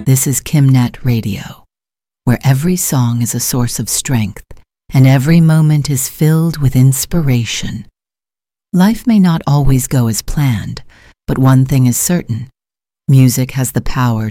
This is Kimnet Radio, where every song is a source of strength and every moment is filled with inspiration. Life may not always go as planned, but one thing is certain: music has the power